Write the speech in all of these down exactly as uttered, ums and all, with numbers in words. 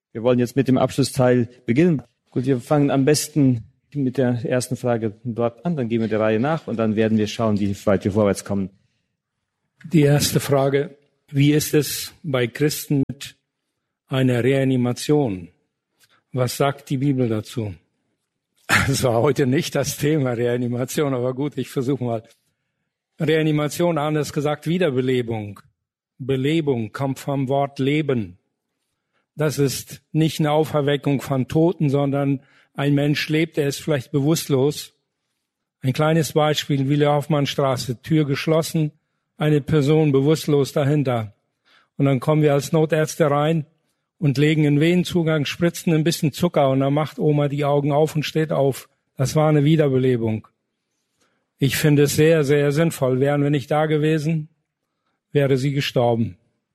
Wir wollen jetzt mit dem Abschlussteil beginnen. Gut, wir fangen am besten mit der ersten Frage dort an, dann gehen wir der Reihe nach und dann werden wir schauen, wie weit wir vorwärts kommen. Die erste Frage: Wie ist es bei Christen mit einer Reanimation? Was sagt die Bibel dazu? Das war heute nicht das Thema Reanimation, aber gut, ich versuche mal. Reanimation, anders gesagt Wiederbelebung. Belebung kommt vom Wort Leben. Das ist nicht eine Auferweckung von Toten, sondern ein Mensch lebt, er ist vielleicht bewusstlos. Ein kleines Beispiel, Wille-Hoffmann-Straße, Tür geschlossen, eine Person bewusstlos dahinter. Und dann kommen wir als Notärzte rein und legen einen Venenzugang, spritzen ein bisschen Zucker und dann macht Oma die Augen auf und steht auf. Das war eine Wiederbelebung. Ich finde es sehr, sehr sinnvoll. Wären wir nicht da gewesen, wäre sie gestorben.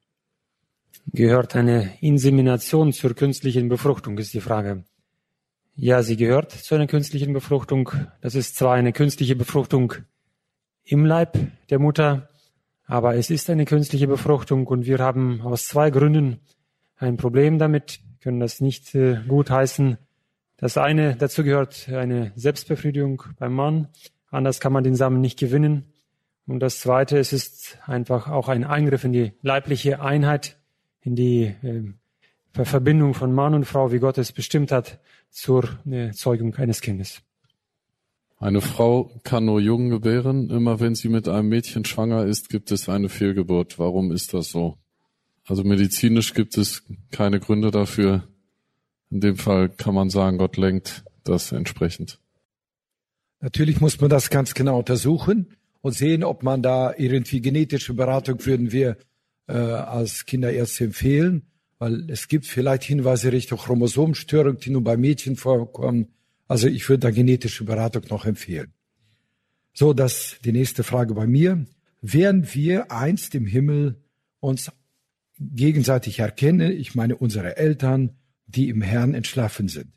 Gehört eine Insemination zur künstlichen Befruchtung, ist die Frage. Ja, sie gehört zu einer künstlichen Befruchtung. Das ist zwar eine künstliche Befruchtung im Leib der Mutter, aber es ist eine künstliche Befruchtung und wir haben aus zwei Gründen ein Problem damit, können das nicht äh, gutheißen. Das eine, dazu gehört eine Selbstbefriedigung beim Mann, anders kann man den Samen nicht gewinnen. Und das zweite, es ist einfach auch ein Eingriff in die leibliche Einheit, in die äh, Verbindung von Mann und Frau, wie Gott es bestimmt hat, zur äh, Zeugung eines Kindes. Eine Frau kann nur Jungen gebären. Immer wenn sie mit einem Mädchen schwanger ist, gibt es eine Fehlgeburt. Warum ist das so? Also medizinisch gibt es keine Gründe dafür. In dem Fall kann man sagen, Gott lenkt das entsprechend. Natürlich muss man das ganz genau untersuchen und sehen, ob man da irgendwie genetische Beratung würden wir äh, als Kinderärzte empfehlen, weil es gibt vielleicht Hinweise Richtung Chromosomstörung, die nur bei Mädchen vorkommen. Also ich würde da genetische Beratung noch empfehlen. So, das die nächste Frage bei mir. Werden wir einst im Himmel uns gegenseitig erkennen? Ich meine unsere Eltern, die im Herrn entschlafen sind.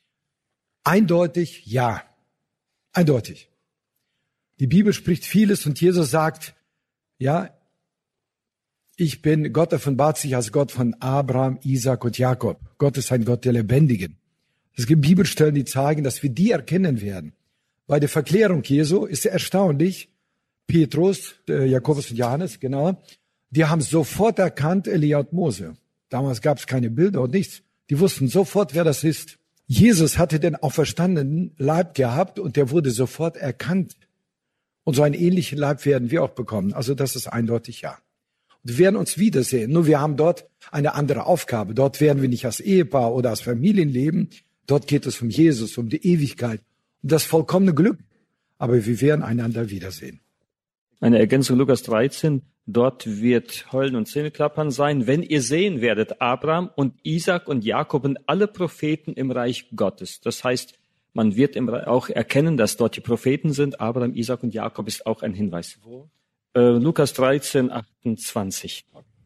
Eindeutig ja. Eindeutig. Die Bibel spricht vieles und Jesus sagt, ja, ich bin, Gott offenbart sich als Gott von Abraham, Isaac und Jakob. Gott ist ein Gott der Lebendigen. Es gibt Bibelstellen, die zeigen, dass wir die erkennen werden. Bei der Verklärung Jesu ist es erstaunlich, Petrus, äh, Jakobus und Johannes, genau, die haben sofort erkannt, Elia und Mose. Damals gab es keine Bilder und nichts. Die wussten sofort, wer das ist. Jesus hatte den auferstandenen Leib gehabt und der wurde sofort erkannt. Und so einen ähnlichen Leib werden wir auch bekommen. Also das ist eindeutig ja. Und wir werden uns wiedersehen. Nur wir haben dort eine andere Aufgabe. Dort werden wir nicht als Ehepaar oder als Familien leben. Dort geht es um Jesus, um die Ewigkeit, um das vollkommene Glück. Aber wir werden einander wiedersehen. Eine Ergänzung, Lukas dreizehn. Dort wird Heulen und Zähneklappern sein, wenn ihr sehen werdet, Abraham und Isaac und Jakob und alle Propheten im Reich Gottes. Das heißt, man wird auch erkennen, dass dort die Propheten sind. Abraham, Isaac und Jakob ist auch ein Hinweis. Äh, Lukas dreizehn, achtundzwanzig.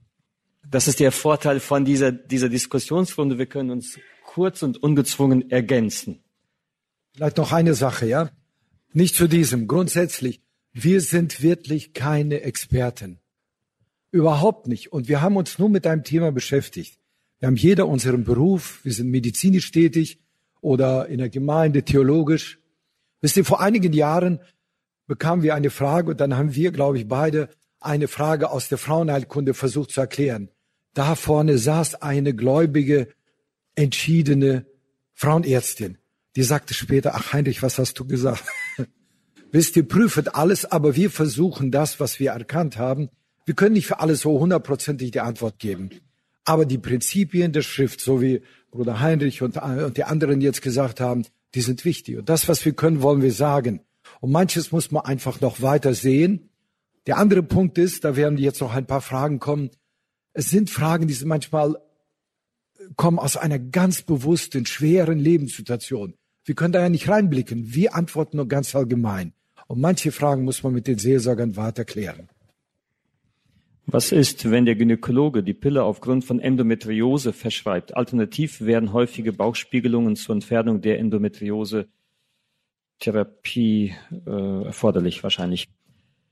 Das ist der Vorteil von dieser, dieser Diskussionsrunde. Wir können uns kurz und ungezwungen ergänzen. Vielleicht noch eine Sache, ja? Nicht zu diesem. Grundsätzlich, wir sind wirklich keine Experten. Überhaupt nicht. Und wir haben uns nur mit einem Thema beschäftigt. Wir haben jeder unseren Beruf, wir sind medizinisch tätig oder in der Gemeinde theologisch. Wisst ihr, vor einigen Jahren bekamen wir eine Frage und dann haben wir, glaube ich, beide eine Frage aus der Frauenheilkunde versucht zu erklären. Da vorne saß eine gläubige, entschiedene Frauenärztin. Die sagte später, ach Heinrich, was hast du gesagt? Wisst ihr, prüft alles, aber wir versuchen das, was wir erkannt haben. Wir können nicht für alles so hundertprozentig die Antwort geben. Aber die Prinzipien der Schrift, so wie Bruder Heinrich und, und die anderen jetzt gesagt haben, die sind wichtig. Und das, was wir können, wollen wir sagen. Und manches muss man einfach noch weiter sehen. Der andere Punkt ist, da werden jetzt noch ein paar Fragen kommen. Es sind Fragen, die sind manchmal kommen aus einer ganz bewussten, schweren Lebenssituation. Wir können da ja nicht reinblicken. Wir antworten nur ganz allgemein. Und manche Fragen muss man mit den Seelsorgern weiter klären. Was ist, wenn der Gynäkologe die Pille aufgrund von Endometriose verschreibt? Alternativ wären häufige Bauchspiegelungen zur Entfernung der Endometriose-Therapie äh, erforderlich wahrscheinlich.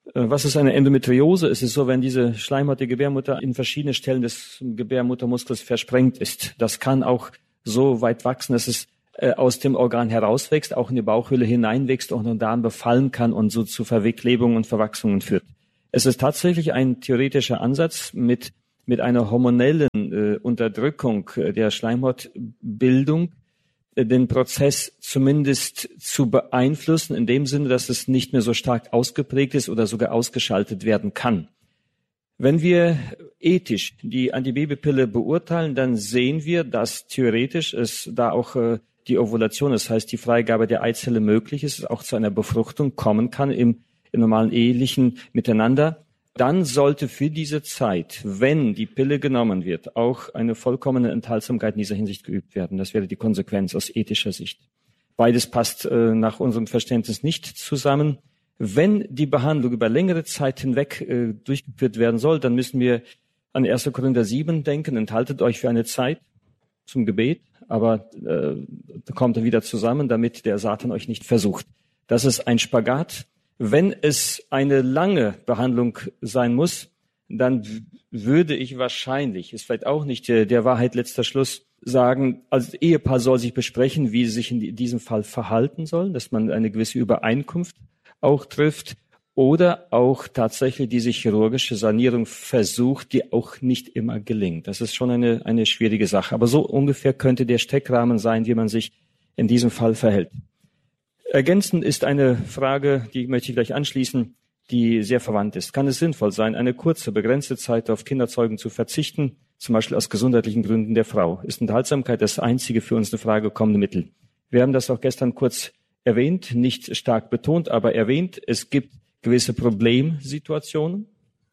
Was ist eine Endometriose? Es ist so, wenn diese Schleimhaut der Gebärmutter in verschiedene Stellen des Gebärmuttermuskels versprengt ist. Das kann auch so weit wachsen, dass es äh, aus dem Organ herauswächst, auch in die Bauchhöhle hineinwächst und den Darm befallen kann und so zu Verklebungen und Verwachsungen führt. Es ist tatsächlich ein theoretischer Ansatz, mit mit einer hormonellen äh, Unterdrückung der Schleimhautbildung äh, den Prozess zumindest zu beeinflussen, in dem Sinne, dass es nicht mehr so stark ausgeprägt ist oder sogar ausgeschaltet werden kann. Wenn wir ethisch die Antibabypille beurteilen, dann sehen wir, dass theoretisch es da auch äh, die Ovulation, das heißt die Freigabe der Eizelle möglich ist, es auch zu einer Befruchtung kommen kann im, im normalen ehelichen Miteinander. Dann sollte für diese Zeit, wenn die Pille genommen wird, auch eine vollkommene Enthaltsamkeit in dieser Hinsicht geübt werden. Das wäre die Konsequenz aus ethischer Sicht. Beides passt äh, nach unserem Verständnis nicht zusammen. Wenn die Behandlung über längere Zeit hinweg äh, durchgeführt werden soll, dann müssen wir an erster Korinther sieben denken. Enthaltet euch für eine Zeit zum Gebet, aber äh, da kommt er wieder zusammen, damit der Satan euch nicht versucht. Das ist ein Spagat. Wenn es eine lange Behandlung sein muss, dann w- würde ich wahrscheinlich, ist vielleicht auch nicht der, der Wahrheit letzter Schluss, sagen, als Ehepaar soll sich besprechen, wie sie sich in diesem Fall verhalten sollen, dass man eine gewisse Übereinkunft auch trifft oder auch tatsächlich diese chirurgische Sanierung versucht, die auch nicht immer gelingt. Das ist schon eine, eine schwierige Sache. Aber so ungefähr könnte der Steckrahmen sein, wie man sich in diesem Fall verhält. Ergänzend ist eine Frage, die möchte ich gleich anschließen, die sehr verwandt ist. Kann es sinnvoll sein, eine kurze, begrenzte Zeit auf Kinderzeugen zu verzichten, zum Beispiel aus gesundheitlichen Gründen der Frau? Ist Enthaltsamkeit das einzige für uns in Frage kommende Mittel? Wir haben das auch gestern kurz erwähnt, nicht stark betont, aber erwähnt. Es gibt gewisse Problemsituationen,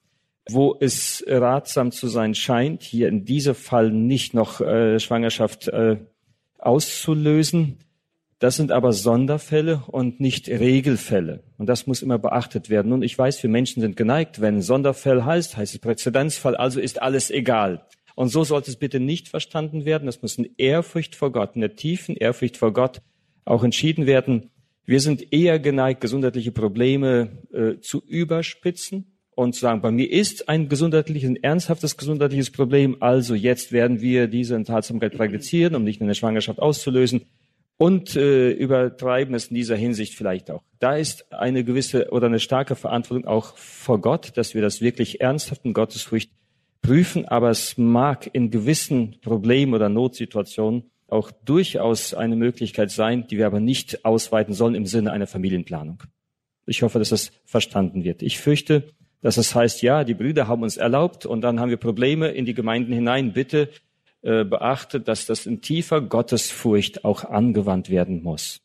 wo es ratsam zu sein scheint, hier in diesem Fall nicht noch äh, Schwangerschaft äh, auszulösen. Das sind aber Sonderfälle und nicht Regelfälle. Und das muss immer beachtet werden. Und ich weiß, wir Menschen sind geneigt, wenn Sonderfall heißt, heißt es Präzedenzfall, also ist alles egal. Und so sollte es bitte nicht verstanden werden. Das muss in Ehrfurcht vor Gott, in der tiefen Ehrfurcht vor Gott auch entschieden werden. Wir sind eher geneigt, gesundheitliche Probleme äh, zu überspitzen und zu sagen, bei mir ist ein gesundheitliches, ein ernsthaftes gesundheitliches Problem, also jetzt werden wir diese Enthaltsamkeit praktizieren, um nicht eine Schwangerschaft auszulösen. Und äh, übertreiben es in dieser Hinsicht vielleicht auch. Da ist eine gewisse oder eine starke Verantwortung auch vor Gott, dass wir das wirklich ernsthaft in Gottesfurcht prüfen. Aber es mag in gewissen Problemen oder Notsituationen auch durchaus eine Möglichkeit sein, die wir aber nicht ausweiten sollen im Sinne einer Familienplanung. Ich hoffe, dass das verstanden wird. Ich fürchte, dass es heißt, ja, die Brüder haben uns erlaubt und dann haben wir Probleme in die Gemeinden hinein. Bitte beachtet, dass das in tiefer Gottesfurcht auch angewandt werden muss.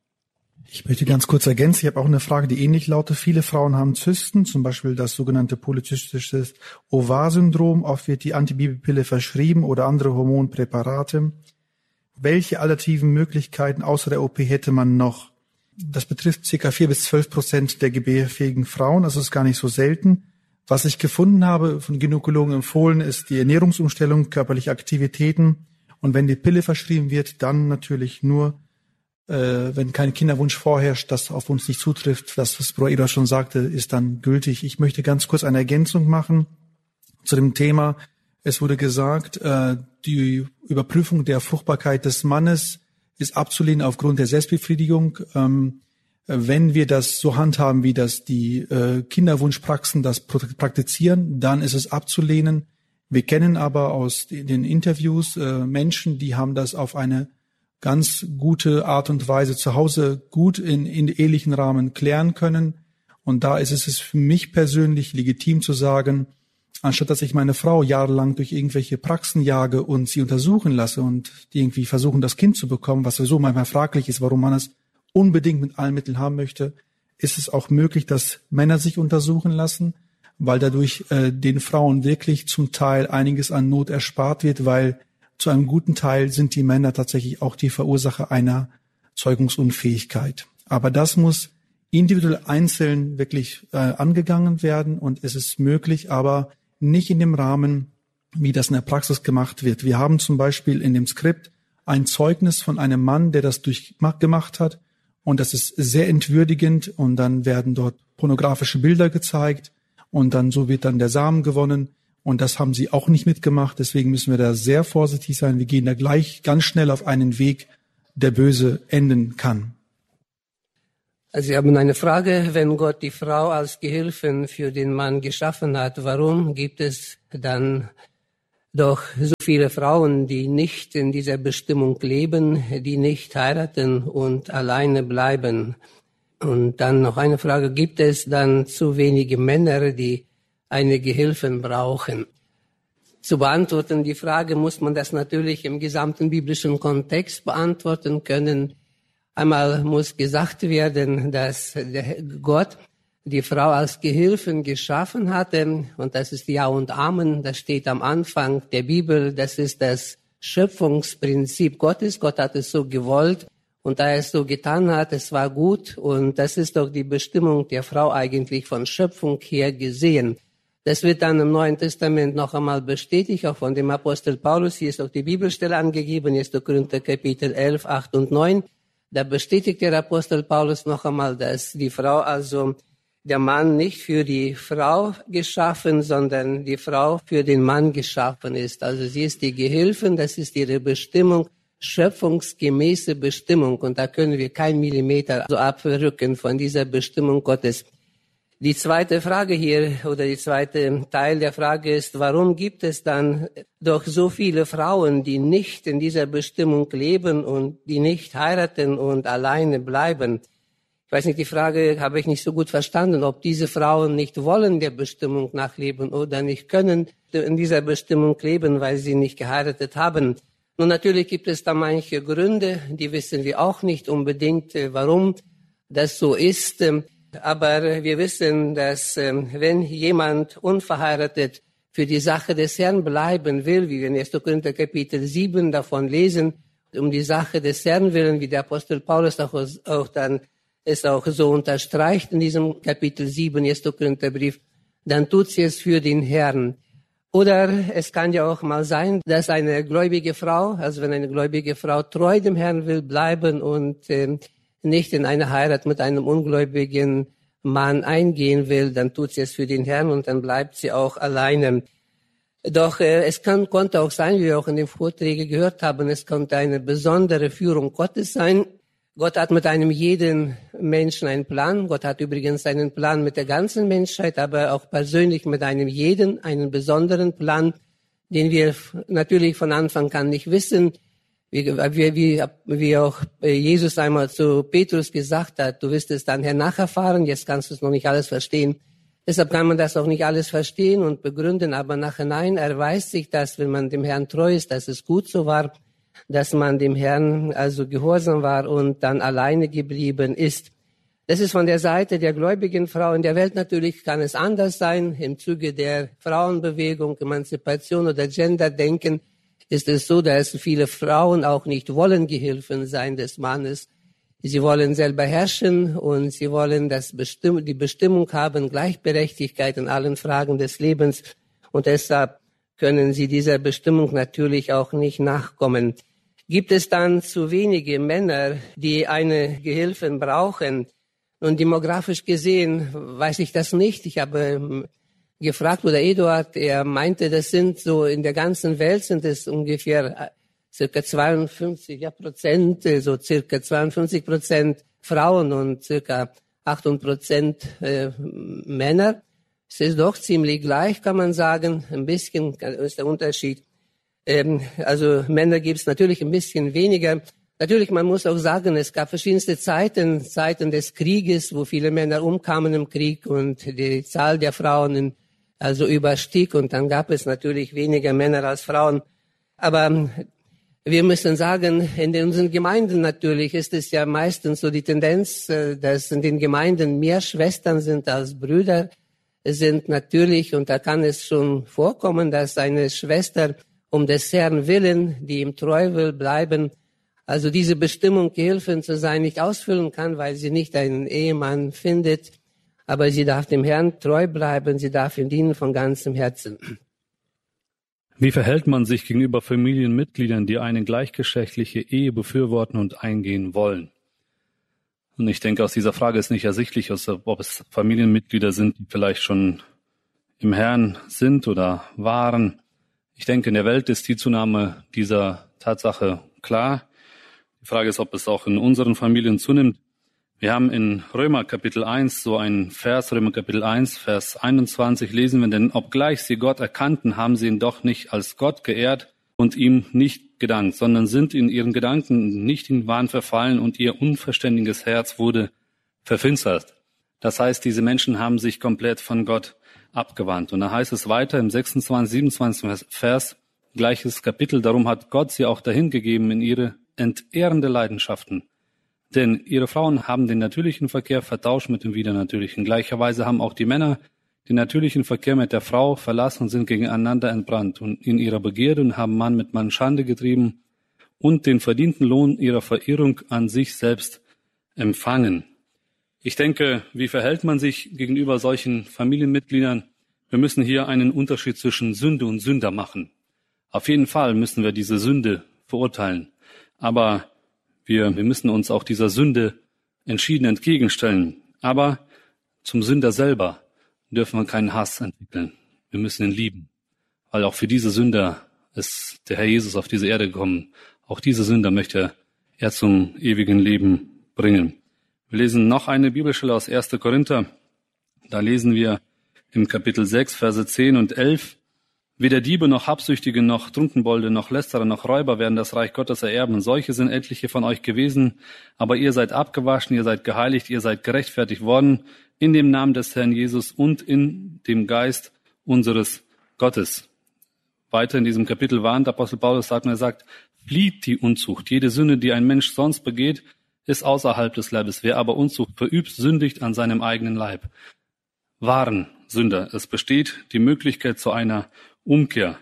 Ich möchte ganz kurz ergänzen, ich habe auch eine Frage, die ähnlich lautet. Viele Frauen haben Zysten, zum Beispiel das sogenannte polyzystische Ovar-Syndrom. Oft wird die Antibabypille verschrieben oder andere Hormonpräparate. Welche alternativen Möglichkeiten außer der O P hätte man noch? Das betrifft ca. vier bis zwölf Prozent der gebärfähigen Frauen, das ist gar nicht so selten. Was ich gefunden habe, von Gynäkologen empfohlen, ist die Ernährungsumstellung, körperliche Aktivitäten. Und wenn die Pille verschrieben wird, dann natürlich nur, äh, wenn kein Kinderwunsch vorherrscht, das auf uns nicht zutrifft. Das, was Bruder Eduard schon sagte, ist dann gültig. Ich möchte ganz kurz eine Ergänzung machen zu dem Thema. Es wurde gesagt, äh, die Überprüfung der Fruchtbarkeit des Mannes ist abzulehnen aufgrund der Selbstbefriedigung. Ähm, Wenn wir das so handhaben, wie das die äh, Kinderwunschpraxen das praktizieren, dann ist es abzulehnen. Wir kennen aber aus den Interviews äh, Menschen, die haben das auf eine ganz gute Art und Weise zu Hause gut in, in ehelichen Rahmen klären können. Und da ist es für mich persönlich legitim zu sagen, anstatt dass ich meine Frau jahrelang durch irgendwelche Praxen jage und sie untersuchen lasse und die irgendwie versuchen, das Kind zu bekommen, was sowieso manchmal fraglich ist, warum man es unbedingt mit allen Mitteln haben möchte, ist es auch möglich, dass Männer sich untersuchen lassen, weil dadurch äh, den Frauen wirklich zum Teil einiges an Not erspart wird, weil zu einem guten Teil sind die Männer tatsächlich auch die Verursacher einer Zeugungsunfähigkeit. Aber das muss individuell einzeln wirklich äh, angegangen werden und es ist möglich, aber nicht in dem Rahmen, wie das in der Praxis gemacht wird. Wir haben zum Beispiel in dem Skript ein Zeugnis von einem Mann, der das durchgemacht hat. Und das ist sehr entwürdigend und dann werden dort pornografische Bilder gezeigt und dann so wird dann der Samen gewonnen. Und das haben sie auch nicht mitgemacht. Deswegen müssen wir da sehr vorsichtig sein. Wir gehen da gleich ganz schnell auf einen Weg, der böse enden kann. Also Sie haben eine Frage, wenn Gott die Frau als Gehilfen für den Mann geschaffen hat, warum gibt es dann doch so viele Frauen, die nicht in dieser Bestimmung leben, die nicht heiraten und alleine bleiben? Und dann noch eine Frage, gibt es dann zu wenige Männer, die eine Gehilfen brauchen? Zu beantworten die Frage muss man das natürlich im gesamten biblischen Kontext beantworten können. Einmal muss gesagt werden, dass der Gott die Frau als Gehilfen geschaffen hatte. Und das ist Ja und Amen. Das steht am Anfang der Bibel. Das ist das Schöpfungsprinzip Gottes. Gott hat es so gewollt. Und da er es so getan hat, es war gut. Und das ist doch die Bestimmung der Frau eigentlich von Schöpfung her gesehen. Das wird dann im Neuen Testament noch einmal bestätigt, auch von dem Apostel Paulus. Hier ist auch die Bibelstelle angegeben, erster Korinther Kapitel elf, acht und neun. Da bestätigt der Apostel Paulus noch einmal, dass die Frau, also der Mann nicht für die Frau geschaffen, sondern die Frau für den Mann geschaffen ist. Also sie ist die Gehilfin, das ist ihre Bestimmung, schöpfungsgemäße Bestimmung. Und da können wir kein Millimeter so abrücken von dieser Bestimmung Gottes. Die zweite Frage hier oder die zweite Teil der Frage ist, warum gibt es dann doch so viele Frauen, die nicht in dieser Bestimmung leben und die nicht heiraten und alleine bleiben? Ich weiß nicht, die Frage habe ich nicht so gut verstanden, ob diese Frauen nicht wollen der Bestimmung nachleben oder nicht können in dieser Bestimmung leben, weil sie nicht geheiratet haben. Nun, natürlich gibt es da manche Gründe, die wissen wir auch nicht unbedingt, warum das so ist. Aber wir wissen, dass wenn jemand unverheiratet für die Sache des Herrn bleiben will, wie wir in erster Korinther Kapitel sieben davon lesen, um die Sache des Herrn willen, wie der Apostel Paulus auch, auch dann es auch so unterstreicht in diesem Kapitel sieben, erster Korintherbrief, dann tut sie es für den Herrn. Oder es kann ja auch mal sein, dass eine gläubige Frau, also wenn eine gläubige Frau treu dem Herrn will bleiben und äh, nicht in eine Heirat mit einem ungläubigen Mann eingehen will, dann tut sie es für den Herrn und dann bleibt sie auch alleine. Doch äh, es kann, konnte auch sein, wie wir auch in den Vorträgen gehört haben, es konnte eine besondere Führung Gottes sein. Gott hat mit einem jeden Menschen einen Plan. Gott hat übrigens einen Plan mit der ganzen Menschheit, aber auch persönlich mit einem jeden einen besonderen Plan, den wir natürlich von Anfang an nicht wissen. Wie, wie, wie auch Jesus einmal zu Petrus gesagt hat, du wirst es dann hernach erfahren, jetzt kannst du es noch nicht alles verstehen. Deshalb kann man das auch nicht alles verstehen und begründen, aber nachhinein erweist sich das, wenn man dem Herrn treu ist, dass es gut so war, dass man dem Herrn also gehorsam war und dann alleine geblieben ist. Das ist von der Seite der gläubigen Frau. In der Welt natürlich kann es anders sein. Im Zuge der Frauenbewegung, Emanzipation oder Genderdenken ist es so, dass viele Frauen auch nicht wollen Gehilfen sein des Mannes. Sie wollen selber herrschen und sie wollen das Bestimm- die Bestimmung haben, Gleichberechtigkeit in allen Fragen des Lebens. Und deshalb können sie dieser Bestimmung natürlich auch nicht nachkommen. Gibt es dann zu wenige Männer, die eine Gehilfin brauchen? Und demografisch gesehen weiß ich das nicht. Ich habe gefragt, oder Eduard, er meinte, das sind so in der ganzen Welt sind es ungefähr circa zweiundfünfzig ja, Prozent, so circa zweiundfünfzig Prozent Frauen und circa achtzig Prozent äh, Männer. Es ist doch ziemlich gleich, kann man sagen. Ein bisschen ist der Unterschied. Ähm, also Männer gibt es natürlich ein bisschen weniger. Natürlich, man muss auch sagen, es gab verschiedenste Zeiten, Zeiten des Krieges, wo viele Männer umkamen im Krieg und die Zahl der Frauen in, also überstieg. Und dann gab es natürlich weniger Männer als Frauen. Aber wir müssen sagen, in unseren Gemeinden natürlich ist es ja meistens so die Tendenz, dass in den Gemeinden mehr Schwestern sind als Brüder. Sind natürlich, und da kann es schon vorkommen, dass eine Schwester um des Herrn willen, die ihm treu will bleiben, also diese Bestimmung, Gehilfin zu sein, nicht ausfüllen kann, weil sie nicht einen Ehemann findet. Aber sie darf dem Herrn treu bleiben, sie darf ihm dienen von ganzem Herzen. Wie verhält man sich gegenüber Familienmitgliedern, die eine gleichgeschlechtliche Ehe befürworten und eingehen wollen? Und ich denke, aus dieser Frage ist nicht ersichtlich, ob es Familienmitglieder sind, die vielleicht schon im Herrn sind oder waren. Ich denke, in der Welt ist die Zunahme dieser Tatsache klar. Die Frage ist, ob es auch in unseren Familien zunimmt. Wir haben in Römer Kapitel eins so einen Vers, Römer Kapitel eins, Vers einundzwanzig lesen wir, denn obgleich sie Gott erkannten, haben sie ihn doch nicht als Gott geehrt und ihm nicht gedankt, sondern sind in ihren Gedanken nicht in Wahn verfallen und ihr unverständiges Herz wurde verfinstert. Das heißt, diese Menschen haben sich komplett von Gott abgewandt. Und da heißt es weiter im sechsundzwanzig, siebenundzwanzig Vers, gleiches Kapitel, darum hat Gott sie auch dahin gegeben in ihre entehrende Leidenschaften. Denn ihre Frauen haben den natürlichen Verkehr vertauscht mit dem widernatürlichen. Gleicherweise haben auch die Männer den natürlichen Verkehr mit der Frau verlassen und sind gegeneinander entbrannt und in ihrer Begierde und haben Mann mit Mann Schande getrieben und den verdienten Lohn ihrer Verirrung an sich selbst empfangen. Ich denke, wie verhält man sich gegenüber solchen Familienmitgliedern? Wir müssen hier einen Unterschied zwischen Sünde und Sünder machen. Auf jeden Fall müssen wir diese Sünde verurteilen. Aber wir, wir müssen uns auch dieser Sünde entschieden entgegenstellen. Aber zum Sünder selber dürfen wir keinen Hass entwickeln. Wir müssen ihn lieben. Weil auch für diese Sünder ist der Herr Jesus auf diese Erde gekommen. Auch diese Sünder möchte er zum ewigen Leben bringen. Wir lesen noch eine Bibelstelle aus erster Korinther. Da lesen wir im Kapitel sechs, Verse zehn und elf. Weder Diebe noch Habsüchtige noch Trunkenbolde noch Lästerer noch Räuber werden das Reich Gottes ererben. Solche sind etliche von euch gewesen. Aber ihr seid abgewaschen, ihr seid geheiligt, ihr seid gerechtfertigt worden in dem Namen des Herrn Jesus und in dem Geist unseres Gottes. Weiter in diesem Kapitel warnt Apostel Paulus, sagt, er sagt, flieht die Unzucht. Jede Sünde, die ein Mensch sonst begeht, ist außerhalb des Leibes. Wer aber Unzucht verübt, sündigt an seinem eigenen Leib. Wahren Sünder. Es besteht die Möglichkeit zu einer Umkehr.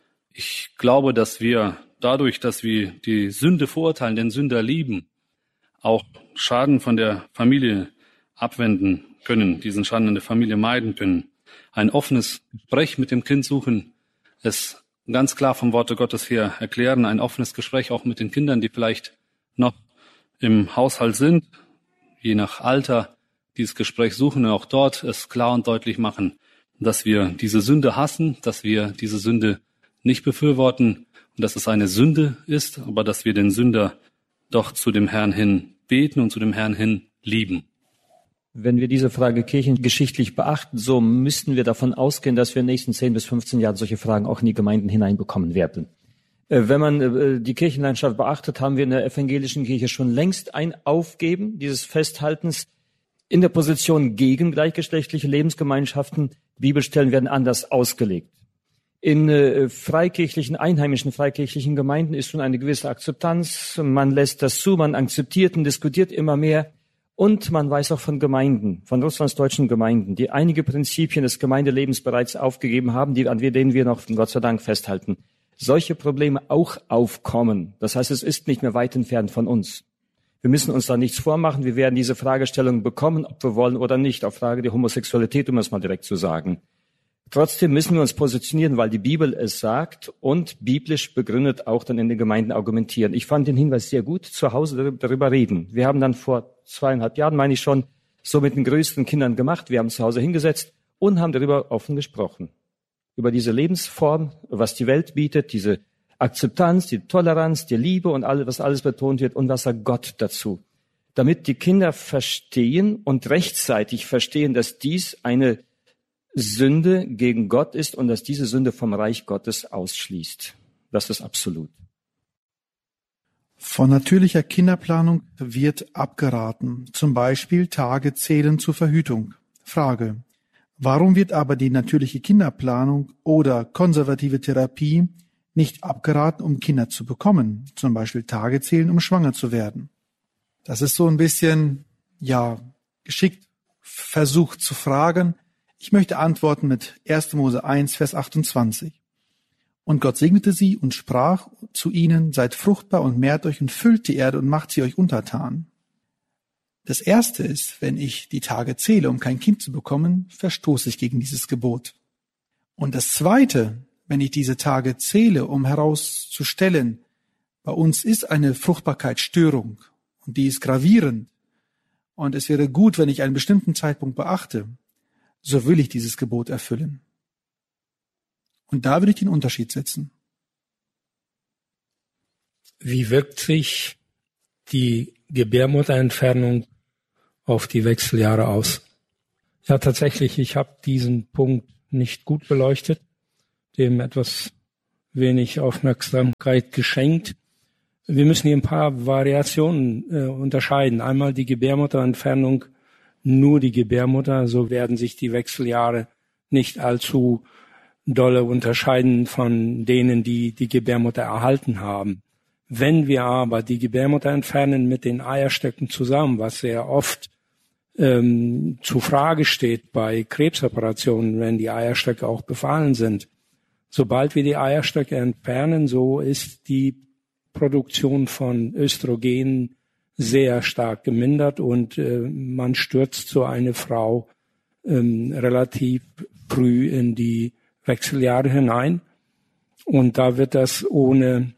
Ich glaube, dass wir dadurch, dass wir die Sünde verurteilen, den Sünder lieben, auch Schaden von der Familie abwenden können, diesen Schaden in der Familie meiden können. Ein offenes Gespräch mit dem Kind suchen, es ganz klar vom Worte Gottes her erklären, ein offenes Gespräch auch mit den Kindern, die vielleicht noch im Haushalt sind, je nach Alter dieses Gespräch suchen und auch dort es klar und deutlich machen, dass wir diese Sünde hassen, dass wir diese Sünde nicht befürworten und dass es eine Sünde ist, aber dass wir den Sünder doch zu dem Herrn hin beten und zu dem Herrn hin lieben. Wenn wir diese Frage kirchengeschichtlich beachten, so müssten wir davon ausgehen, dass wir in den nächsten zehn bis fünfzehn Jahren solche Fragen auch in die Gemeinden hineinbekommen werden. Wenn man die Kirchenlandschaft beachtet, haben wir in der evangelischen Kirche schon längst ein Aufgeben dieses Festhaltens in der Position gegen gleichgeschlechtliche Lebensgemeinschaften. Bibelstellen werden anders ausgelegt. In äh, freikirchlichen, einheimischen freikirchlichen Gemeinden ist schon eine gewisse Akzeptanz. Man lässt das zu, man akzeptiert und diskutiert immer mehr. Und man weiß auch von Gemeinden, von russlandsdeutschen Gemeinden, die einige Prinzipien des Gemeindelebens bereits aufgegeben haben, die, an denen wir noch, Gott sei Dank, festhalten. Solche Probleme auch aufkommen. Das heißt, es ist nicht mehr weit entfernt von uns. Wir müssen uns da nichts vormachen. Wir werden diese Fragestellung bekommen, ob wir wollen oder nicht. Auf Frage der Homosexualität, um es mal direkt zu sagen. Trotzdem müssen wir uns positionieren, weil die Bibel es sagt und biblisch begründet auch dann in den Gemeinden argumentieren. Ich fand den Hinweis sehr gut, zu Hause darüber reden. Wir haben dann vor zweieinhalb Jahren, meine ich schon, so mit den größten Kindern gemacht. Wir haben zu Hause hingesetzt und haben darüber offen gesprochen. Über diese Lebensform, was die Welt bietet, diese Akzeptanz, die Toleranz, die Liebe und alles, was alles betont wird und was sagt Gott dazu. Damit die Kinder verstehen und rechtzeitig verstehen, dass dies eine Sünde gegen Gott ist und dass diese Sünde vom Reich Gottes ausschließt. Das ist absolut. Von natürlicher Kinderplanung wird abgeraten, zum Beispiel Tage zählen zur Verhütung. Frage: Warum wird aber die natürliche Kinderplanung oder konservative Therapie nicht abgeraten, um Kinder zu bekommen, zum Beispiel Tage zählen, um schwanger zu werden? Das ist so ein bisschen, ja, geschickt versucht zu fragen. Ich möchte antworten mit erster Mose eins, Vers achtundzwanzig. Und Gott segnete sie und sprach zu ihnen, seid fruchtbar und mehrt euch und füllt die Erde und macht sie euch untertan. Das erste ist, wenn ich die Tage zähle, um kein Kind zu bekommen, verstoße ich gegen dieses Gebot. Und das zweite, wenn ich diese Tage zähle, um herauszustellen, bei uns ist eine Fruchtbarkeitsstörung und die ist gravierend und es wäre gut, wenn ich einen bestimmten Zeitpunkt beachte, so will ich dieses Gebot erfüllen. Und da würde ich den Unterschied setzen. Wie wirkt sich die Gebärmutterentfernung auf die Wechseljahre aus? Ja, tatsächlich, ich habe diesen Punkt nicht gut beleuchtet, dem etwas wenig Aufmerksamkeit geschenkt. Wir müssen hier ein paar Variationen äh, unterscheiden. Einmal die Gebärmutterentfernung, nur die Gebärmutter, so werden sich die Wechseljahre nicht allzu dolle unterscheiden von denen, die die Gebärmutter erhalten haben. Wenn wir aber die Gebärmutter entfernen mit den Eierstöcken zusammen, was sehr oft ähm, zur Frage steht bei Krebsoperationen, wenn die Eierstöcke auch befallen sind, sobald wir die Eierstöcke entfernen, so ist die Produktion von Östrogen sehr stark gemindert und äh, man stürzt so eine Frau ähm, relativ früh in die Wechseljahre hinein. Und da wird das ohne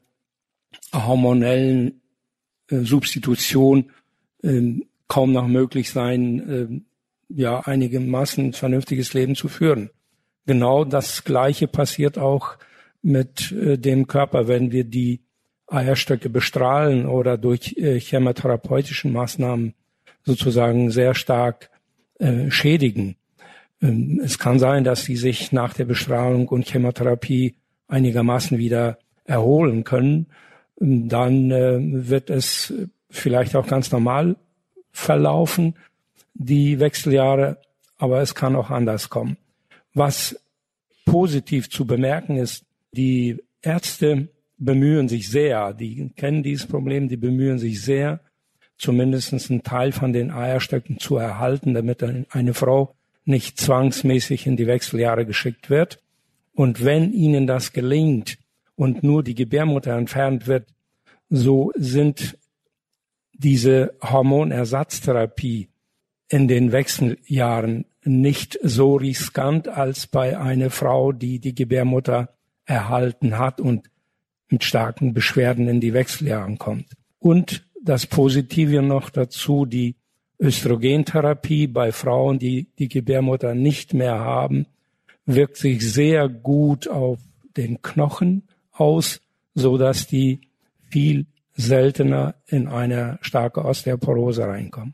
hormonellen äh, Substitution äh, kaum noch möglich sein, äh, ja einigermaßen ein vernünftiges Leben zu führen. Genau das Gleiche passiert auch mit äh, dem Körper, wenn wir die Eierstöcke bestrahlen oder durch äh, chemotherapeutische Maßnahmen sozusagen sehr stark äh, schädigen. Ähm, es kann sein, dass sie sich nach der Bestrahlung und Chemotherapie einigermaßen wieder erholen können. Dann äh, wird es vielleicht auch ganz normal verlaufen, die Wechseljahre, aber es kann auch anders kommen. Was positiv zu bemerken ist, die Ärzte bemühen sich sehr, die kennen dieses Problem, die bemühen sich sehr, zumindest einen Teil von den Eierstöcken zu erhalten, damit eine Frau nicht zwangsmäßig in die Wechseljahre geschickt wird. Und wenn ihnen das gelingt und nur die Gebärmutter entfernt wird, so sind diese Hormonersatztherapie in den Wechseljahren nicht so riskant als bei einer Frau, die die Gebärmutter erhalten hat und mit starken Beschwerden in die Wechseljahre kommt. Und das Positive noch dazu, die Östrogentherapie bei Frauen, die die Gebärmutter nicht mehr haben, wirkt sich sehr gut auf den Knochen aus, so dass die viel seltener in eine starke Osteoporose reinkommen.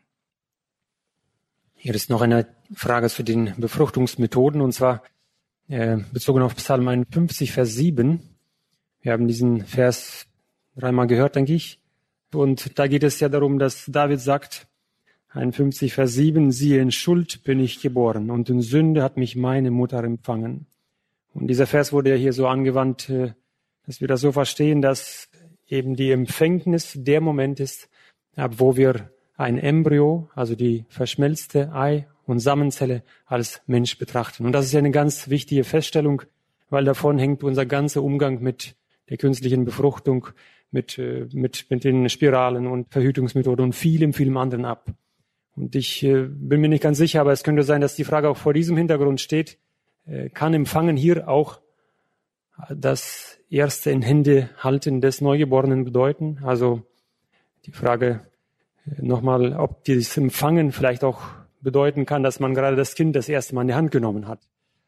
Hier ist noch eine Frage zu den Befruchtungsmethoden, und zwar äh, bezogen auf Psalm einundfünfzig, Vers sieben. Wir haben diesen Vers dreimal gehört, denke ich. Und da geht es ja darum, dass David sagt, einundfünfzig, Vers sieben, siehe, in Schuld bin ich geboren und in Sünde hat mich meine Mutter empfangen. Und dieser Vers wurde ja hier so angewandt, dass wir das so verstehen, dass eben die Empfängnis der Moment ist, ab wo wir ein Embryo, also die verschmelzte Ei- und Samenzelle, als Mensch betrachten. Und das ist ja eine ganz wichtige Feststellung, weil davon hängt unser ganzer Umgang mit der künstlichen Befruchtung, mit, mit, mit den Spiralen und Verhütungsmethoden und vielem, vielem anderen ab. Und ich äh, bin mir nicht ganz sicher, aber es könnte sein, dass die Frage auch vor diesem Hintergrund steht, äh, kann Empfangen hier auch das erste in Hände halten des Neugeborenen bedeuten? Also die Frage äh, nochmal, ob dieses Empfangen vielleicht auch bedeuten kann, dass man gerade das Kind das erste Mal in die Hand genommen hat.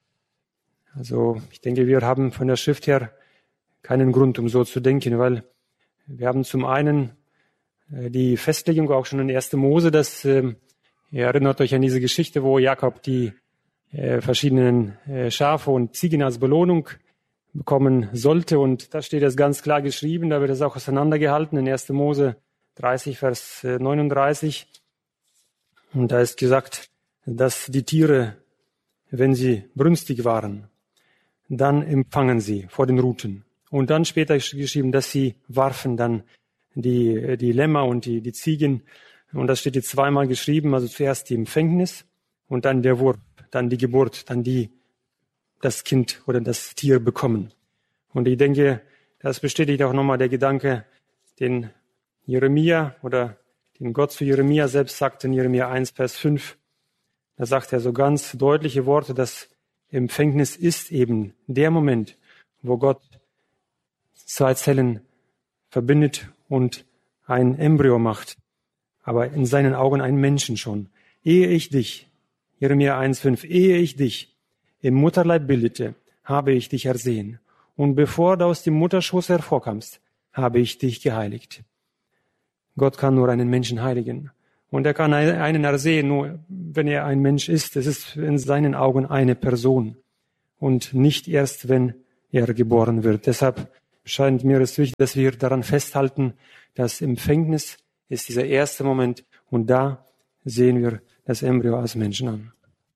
Also ich denke, wir haben von der Schrift her keinen Grund, um so zu denken, weil wir haben zum einen die Festlegung auch schon in erster Mose, dass äh, ihr erinnert euch an diese Geschichte, wo Jakob die äh, verschiedenen äh, Schafe und Ziegen als Belohnung bekommen sollte. Und da steht es ganz klar geschrieben, da wird es auch auseinandergehalten in erster Mose dreißig, Vers neununddreißig. Und da ist gesagt, dass die Tiere, wenn sie brünstig waren, dann empfangen sie vor den Ruten. Und dann später ist geschrieben, dass sie warfen dann die, die Lämmer und die, die Ziegen. Und das steht jetzt zweimal geschrieben, also zuerst die Empfängnis und dann der Wurf, dann die Geburt, dann die, das Kind oder das Tier bekommen. Und ich denke, das bestätigt auch nochmal der Gedanke, den Jeremia oder den Gott zu Jeremia selbst sagt in Jeremia eins, Vers fünf. Da sagt er so ganz deutliche Worte, dass Empfängnis ist eben der Moment, wo Gott zwei Zellen verbindet und ein Embryo macht. aber in seinen Augen ein Menschen schon. Ehe ich dich, Jeremia eins fünf, ehe ich dich im Mutterleib bildete, habe ich dich ersehen. Und bevor du aus dem Mutterschoß hervorkamst, habe ich dich geheiligt. Gott kann nur einen Menschen heiligen. Und er kann einen ersehen, nur wenn er ein Mensch ist. Es ist in seinen Augen eine Person. Und nicht erst, wenn er geboren wird. Deshalb scheint mir es wichtig, dass wir daran festhalten, dass Empfängnis ist dieser erste Moment. Und da sehen wir das Embryo als Menschen an.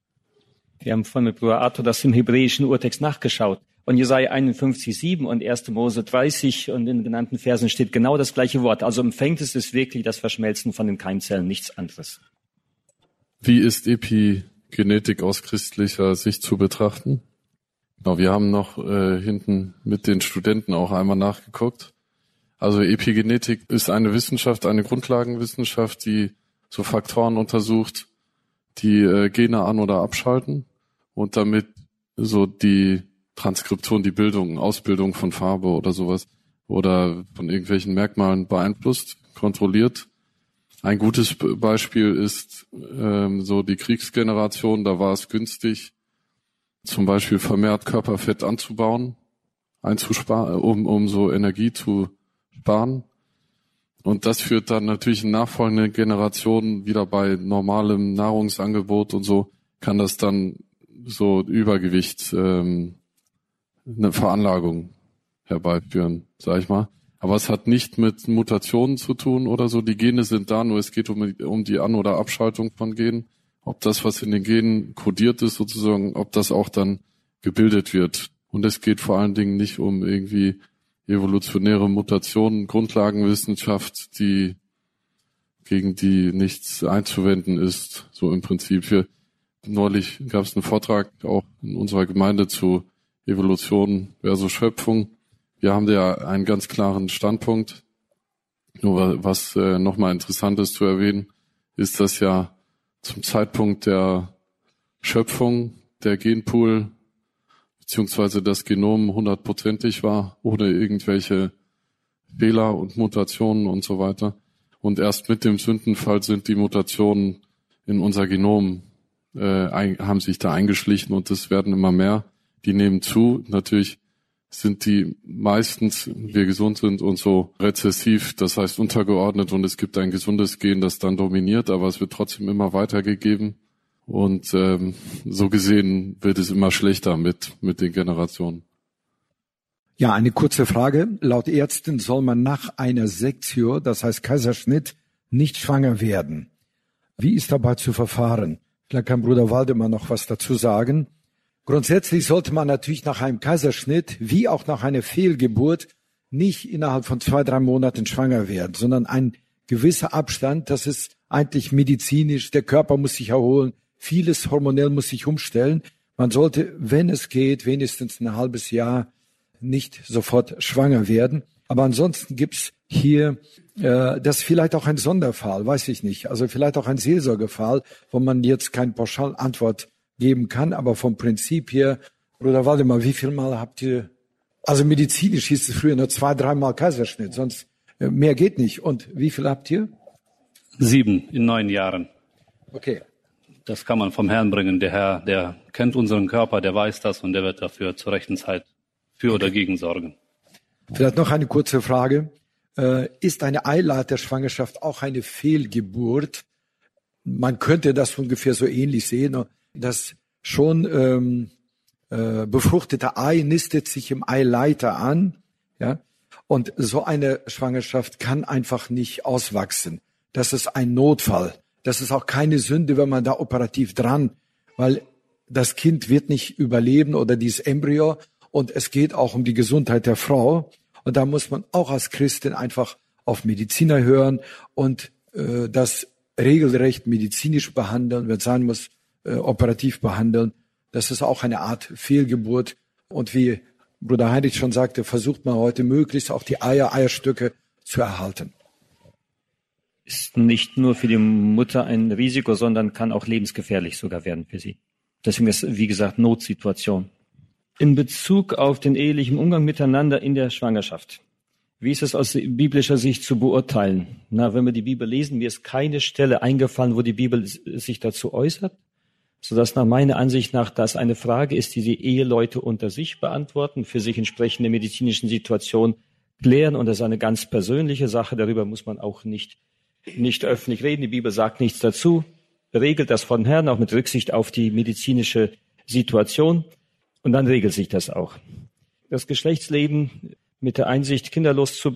Wir haben vorhin mit Bruder Arthur das im hebräischen Urtext nachgeschaut. Und Jesaja einundfünfzig sieben und erster Mose dreißig und in den genannten Versen steht genau das gleiche Wort. Also Empfängnis ist wirklich das Verschmelzen von den Keimzellen, nichts anderes. Wie ist Epigenetik aus christlicher Sicht zu betrachten? Genau, wir haben noch äh, hinten mit den Studenten auch einmal nachgeguckt. Also Epigenetik ist eine Wissenschaft, eine Grundlagenwissenschaft, die so Faktoren untersucht, die äh, Gene an- oder abschalten und damit so die Transkription, die Bildung, Ausbildung von Farbe oder sowas oder von irgendwelchen Merkmalen beeinflusst, kontrolliert. Ein gutes Beispiel ist ähm, so die Kriegsgeneration, da war es günstig, zum Beispiel vermehrt Körperfett anzubauen, einzusparen, um, um so Energie zu sparen. Und das führt dann natürlich in nachfolgenden Generationen wieder bei normalem Nahrungsangebot und so, kann das dann so Übergewicht, ähm, eine Veranlagung herbeiführen, sag ich mal. Aber es hat nicht mit Mutationen zu tun oder so. Die Gene sind da, nur es geht um, um die An- oder Abschaltung von Genen. Ob das, was in den Genen kodiert ist sozusagen, ob das auch dann gebildet wird. Und es geht vor allen Dingen nicht um irgendwie evolutionäre Mutationen, Grundlagenwissenschaft, die gegen die nichts einzuwenden ist, so im Prinzip. Hier neulich gab es einen Vortrag auch in unserer Gemeinde zu Evolution versus Schöpfung. Wir haben da einen ganz klaren Standpunkt. Nur was äh, nochmal interessant ist zu erwähnen, ist, dass ja zum Zeitpunkt der Schöpfung der Genpool beziehungsweise das Genom hundertprozentig war, ohne irgendwelche Fehler und Mutationen und so weiter. Und erst mit dem Sündenfall sind die Mutationen in unser Genom, äh, ein, haben sich da eingeschlichen und es werden immer mehr. Die nehmen zu. Natürlich sind die meistens, wir gesund sind und so rezessiv, das heißt untergeordnet und es gibt ein gesundes Gen, das dann dominiert, aber es wird trotzdem immer weitergegeben. Und ähm, so gesehen wird es immer schlechter mit mit den Generationen. Ja, eine kurze Frage. Laut Ärzten soll man nach einer Sektio, das heißt Kaiserschnitt, nicht schwanger werden. Wie ist dabei zu verfahren? Vielleicht kann Bruder Waldemar noch was dazu sagen. Grundsätzlich sollte man natürlich nach einem Kaiserschnitt, wie auch nach einer Fehlgeburt, nicht innerhalb von zwei, drei Monaten schwanger werden, sondern ein gewisser Abstand, das ist eigentlich medizinisch, der Körper muss sich erholen, vieles hormonell muss sich umstellen. Man sollte, wenn es geht, wenigstens ein halbes Jahr nicht sofort schwanger werden. Aber ansonsten gibt's hier, äh, das ist vielleicht auch ein Sonderfall, weiß ich nicht, also vielleicht auch ein Seelsorgefall, wo man jetzt keine Pauschalantwort geben kann, aber vom Prinzip her, Bruder Waldemar, wie viel Mal habt ihr, also medizinisch hieß es früher nur zwei, dreimal Kaiserschnitt, sonst äh, mehr geht nicht. Und wie viel habt ihr? Sieben in neun Jahren. Okay. Das kann man vom Herrn bringen. Der Herr, der kennt unseren Körper, der weiß das und der wird dafür zur rechten Zeit für oder gegen sorgen. Vielleicht noch eine kurze Frage. Äh, ist eine Eileiterschwangerschaft auch eine Fehlgeburt? Man könnte das ungefähr so ähnlich sehen. Das schon ähm, äh, befruchtete Ei nistet sich im Eileiter an, ja, und so eine Schwangerschaft kann einfach nicht auswachsen. Das ist ein Notfall. Das ist auch keine Sünde, wenn man da operativ dran, weil das Kind wird nicht überleben oder dieses Embryo und es geht auch um die Gesundheit der Frau und da muss man auch als Christin einfach auf Mediziner hören und äh, das regelrecht medizinisch behandeln, wenn es sein muss, Äh, operativ behandeln. Das ist auch eine Art Fehlgeburt. Und wie Bruder Heinrich schon sagte, versucht man heute möglichst auch die Eier, Eierstöcke zu erhalten. Ist nicht nur für die Mutter ein Risiko, sondern kann auch lebensgefährlich sogar werden für sie. Deswegen ist, wie gesagt, Notsituation. In Bezug auf den ehelichen Umgang miteinander in der Schwangerschaft. Wie ist es aus biblischer Sicht zu beurteilen? Na, wenn wir die Bibel lesen, mir ist keine Stelle eingefallen, wo die Bibel sich dazu äußert, sodass nach meiner Ansicht nach das eine Frage ist, die die Eheleute unter sich beantworten, für sich entsprechende medizinischen Situationen klären, und das ist eine ganz persönliche Sache. Darüber muss man auch nicht, nicht öffentlich reden. Die Bibel sagt nichts dazu, regelt das von Herrn, auch mit Rücksicht auf die medizinische Situation, und dann regelt sich das auch. Das Geschlechtsleben mit der Einsicht, kinderlos zu